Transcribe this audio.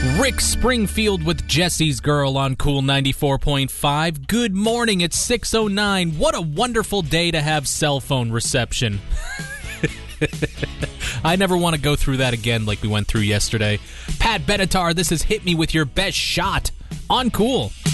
Rick Springfield with Jesse's Girl on Cool 94.5. Good morning, it's 6:09. What a wonderful day to have cell phone reception. I never want to go through that again like we went through yesterday. Pat Benatar, this is Hit Me With Your Best Shot on Cool